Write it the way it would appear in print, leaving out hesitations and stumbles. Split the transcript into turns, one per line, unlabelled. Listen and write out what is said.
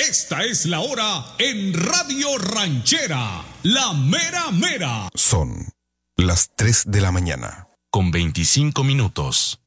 Esta es la hora en Radio Ranchera, la mera mera.
Son las 3 de la mañana.
Con 25 minutos.